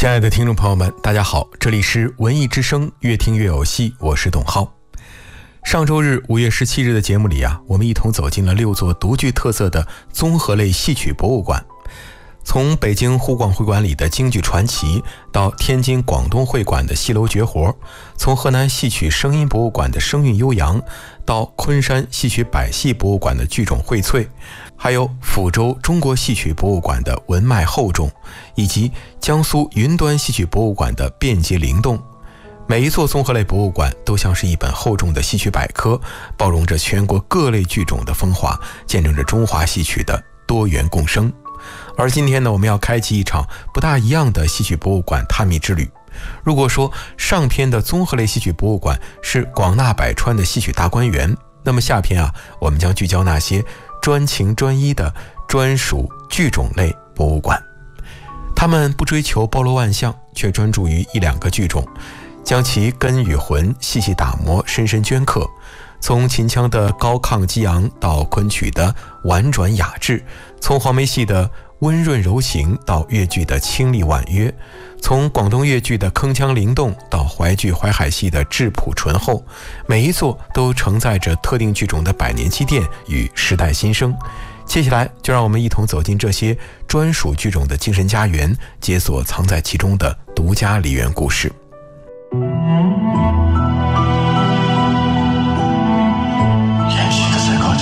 亲爱的听众朋友们，大家好，这里是文艺之声，越听越有戏，我是董浩。上周日5月17日的节目里我们一同走进了6座独具特色的综合类戏曲博物馆。从北京沪广会馆里的京剧传奇，到天津广东会馆的戏楼绝活，从河南戏曲声音博物馆的声韵悠扬，到昆山戏曲百戏博物馆的剧种荟萃，还有抚州中国戏曲博物馆的文脉厚重，以及江苏云端戏曲博物馆的便捷灵动。每一座综合类博物馆都像是一本厚重的戏曲百科，包容着全国各类剧种的风华，见证着中华戏曲的多元共生。而今天呢，我们要开启一场不大一样的戏曲博物馆探秘之旅。如果说上篇的综合类戏曲博物馆是广纳百川的戏曲大观园，那么下篇我们将聚焦那些专情专一的专属剧种类博物馆。他们不追求包罗万象，却专注于一两个剧种，将其根与魂细细打磨，深深镌刻。从秦腔的高亢激昂到昆曲的婉转雅致，从黄梅戏的温润柔情到越剧的清丽婉约，从广东越剧的铿锵灵动到淮剧淮海戏的质朴醇厚，每一座都承载着特定剧种的百年积淀与时代新生。接下来就让我们一同走进这些专属剧种的精神家园，解锁藏在其中的独家梨园故事。